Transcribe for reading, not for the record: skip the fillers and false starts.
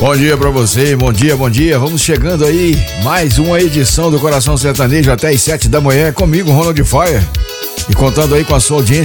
Bom dia pra você, bom dia, bom dia. Vamos chegando aí, mais uma edição do Coração Sertanejo até as 7 da manhã, comigo, Ronald Fire. E contando aí com a sua audiência